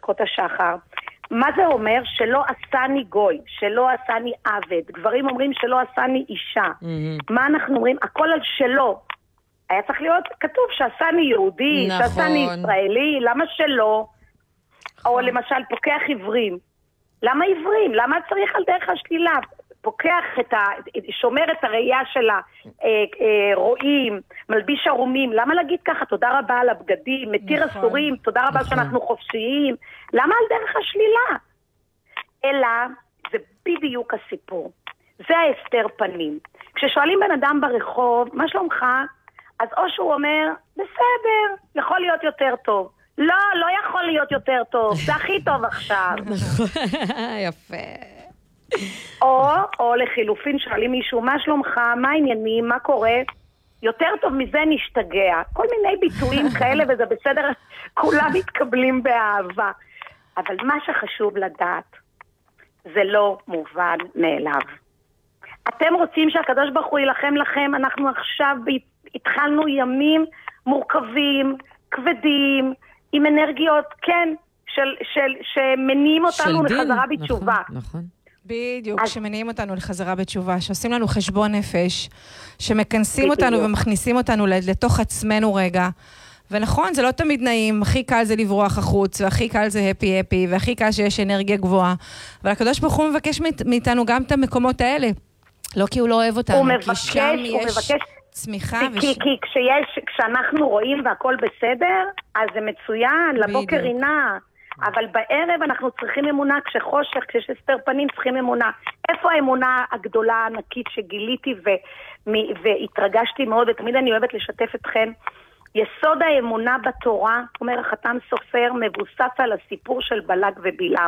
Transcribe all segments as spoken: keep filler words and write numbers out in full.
ברכות השחר. מה זה אומר? שלא עשני גוי, שלא עשני עבד. גברים אומרים שלא עשני אישה. Mm-hmm. מה אנחנו אומרים? הכל על שלא. היה צריך להיות כתוב שעשני יהודי, נכון. שעשני ישראלי, למה שלא? נכון. או למשל פוקח עברים. למה עברים? למה צריך על דרך השלילה? פוקח את ה... שומר את הראייה של הרועים, מלביש ערומים. למה להגיד ככה? תודה רבה על הבגדים, מתיר נכון. אסורים, תודה רבה נכון. שאנחנו חופשיים. למה על דרך השלילה? אלא, זה בדיוק הסיפור. זה ההסתר פנים. כששואלים בן אדם ברחוב, מה שלומך? אז או שהוא אומר, בסדר, יכול להיות יותר טוב. לא, לא יכול להיות יותר טוב, זה הכי טוב עכשיו. יפה. או, או לחילופין שואלים מישהו, מה שלומך, מה העניינים, מה קורה? יותר טוב מזה נשתגע. כל מיני ביטויים כאלה, וזה בסדר, כולם מתקבלים באהבה. אבל מה שחשוב לדעת, זה לא מובן מאליו. אתם רוצים שהקדוש ברוך הוא ילחם לכם, אנחנו עכשיו התחלנו ימים מורכבים, כבדים, עם אנרגיות, כן, של, של, שמניעים אותנו לחזרה בתשובה. נכון, נכון. בדיוק, אז... שמניעים אותנו לחזרה בתשובה, שעושים לנו חשבון נפש, שמכנסים בדיוק. אותנו ומכניסים אותנו לתוך עצמנו רגע. ונכון, זה לא תמיד נעים, הכי קל זה לברוח החוץ, והכי קל זה הפי הפי, והכי קל שיש אנרגיה גבוהה. אבל הקדוש ברוך הוא מבקש מאיתנו גם את המקומות האלה. לא כי הוא לא אוהב אותנו, הוא מבקש, כי שם הוא יש מבקש. צמיחה. כי, וש... כי כשיש, כשאנחנו רואים והכל בסדר, אז זה מצוין, לבוקר עינה. אבל בערב אנחנו צריכים אמונה, כשחושך, כשיש הסתר פנים צריכים אמונה. איפה האמונה הגדולה, הענקית שגיליתי ו... והתרגשתי מאוד, ותמיד אני אוהבת לשתף אתכם, יסוד האמונה בתורה, אומר החתם סופר, מבוסס על הסיפור של בלק ובלעם.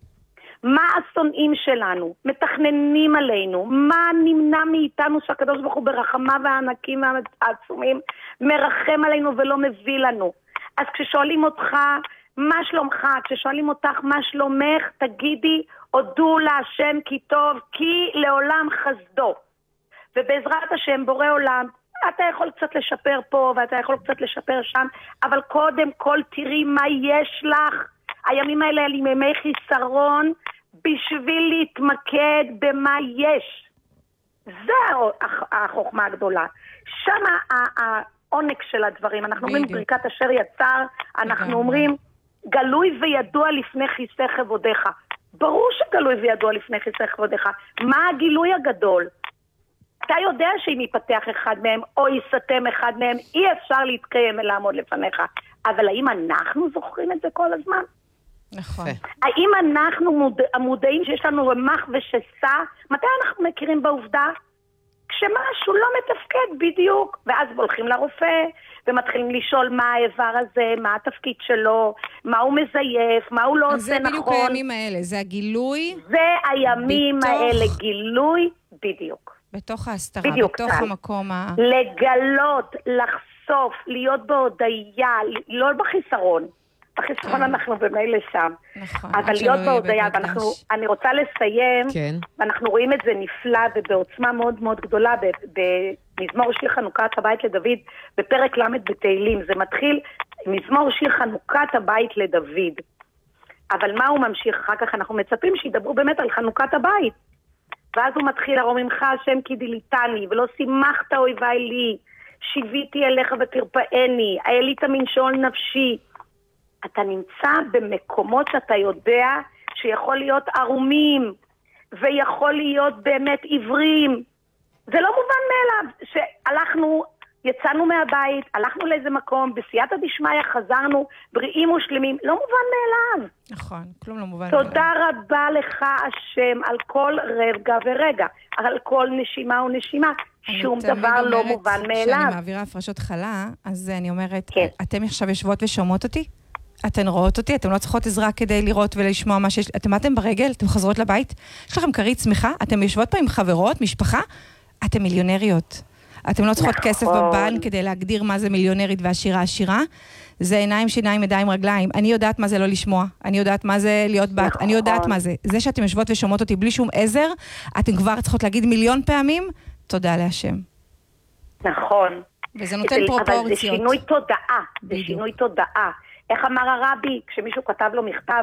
מה השונאים שלנו? מתכננים עלינו? מה נמנע מאיתנו שהקדוש ברוך הוא ברחמה והענקים והעצומים מרחם עלינו ולא מביא לנו? אז כששואלים אותך, מה שלומך? כששואלים אותך, מה שלומך? תגידי, הודו להשם כי טוב, כי לעולם חסדו. ובעזרת השם, בורא עולם, אתה יכול קצת לשפר פה ואתה יכול קצת לשפר שם, אבל קודם כל תראי מה יש לך. הימים האלה הם ימי חיסרון בשביל להתמקד במה יש. זה החוכמה הגדולה. שם העונק של הדברים. אנחנו אומרים ברכת אשר יצר, אנחנו אומרים גלוי וידוע לפני כיסא כבודיך. ברור שגלוי וידוע לפני כיסא כבודיך. מה הגילוי הגדול? אתה יודע שאם ייפתח אחד מהם או ייסתם אחד מהם, אי אפשר להתקיים ולעמוד לפניך. אבל האם אנחנו זוכרים את זה כל הזמן? נכון. האם אנחנו מודע, מודעים שיש לנו רמח ושסה? מתי אנחנו מכירים בעובדה? כשמשהו לא מתפקד בדיוק, ואז הולכים לרופא ומתחילים לשאול מה האיבר הזה, מה התפקיד שלו, מה הוא מזייף, מה הוא לא עושה נכון. זה בדיוק הימים האלה, זה הגילוי. זה הימים בתוך... האלה, גילוי בדיוק. בתוך ההסתרה, בדיוק בתוך כאן. המקום ה... לגלות, לחשוף, להיות בהודעה, לא בחיסרון. בחיסרון כן. אנחנו במילא שם. נכון. אבל להיות בהודעה, ואני רוצה לסיים, כן. ואנחנו רואים את זה נפלא ובעוצמה מאוד מאוד גדולה, במזמור שיר חנוכת הבית לדוד, בפרק למד בתהילים. זה מתחיל, מזמור שיר חנוכת הבית לדוד. אבל מה הוא ממשיך? אחר כך אנחנו מצפים שידברו באמת על חנוכת הבית. ואז הוא מתחיל, הרוממך השם כי דיליתני, ולא שימחת אויבי לי, שיביתי אליך ותרפאני, העלית מנשול נפשי. אתה נמצא במקומות שאתה יודע שיכול להיות ערומים, ויכול להיות באמת עיוורים. זה לא מובן מאליו, שהלכנו, יצאנו מהבית, הלכנו לאיזה מקום, בסייעתא דשמיא חזרנו, בריאים ושלמים, לא מובן מאליו. נכון, כלום לא מובן מאליו. תודה רבה לך השם על כל רגע ורגע, על כל נשימה ונשימה, שום דבר לא מובן מאליו. כשאני מעבירה הפרשות חלה, אז אני אומרת, כן. אתם עכשיו יושבות ושומעות אותי? אתן רואות אותי? אתם לא צריכות עזרה כדי לראות ולשמוע מה שיש... אתם אתם ברגל? אתם חזרות לבית? יש לכם כרית צמיחה? אתם יושבות פה עם חברות, משפחה? אתם מיליונריות. אתם לא צריכות נכון. כסף בבנק כדי להגדיר מה זה מיליונרית ועשירה עשירה. זה עיניים, שיניים, ידיים, רגליים. אני יודעת מה זה לא לשמוע. אני יודעת מה זה להיות בת. נכון. אני יודעת מה זה. זה שאתם יושבות ושומעות אותי בלי שום עזר, אתם כבר צריכות להגיד מיליון פעמים, תודה להשם. נכון. וזה נותן פרופורציות. אבל זה שינוי תודעה. זה שינוי תודעה. איך אמר הרבי, כשמישהו כתב לו מכתב,